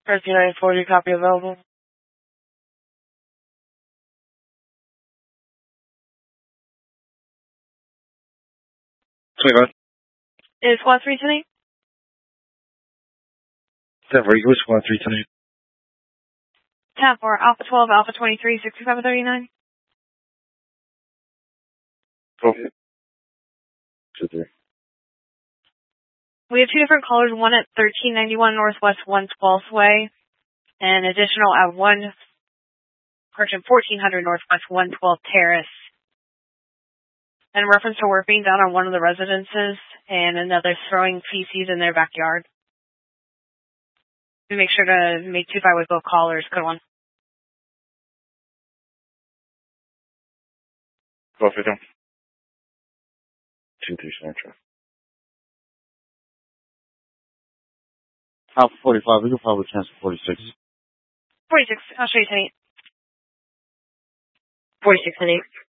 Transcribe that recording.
1340 copy available. Is Squad 3 tonight? Denver, you with Squad 3 tonight? 10-4, Alpha 12, Alpha 23, 6739. Okay. 2-3. We have two different callers, one at 1391 Northwest 112th Way, and additional at 1400 Northwest 112th Terrace. In reference to work being done on one of the residences, and another throwing feces in their backyard. We make sure to make 2-5 with both callers. Good one. Go for them. 2-3 Central. Alpha 45, we can probably cancel 46. 46, I'll show you tonight. 46 and 8.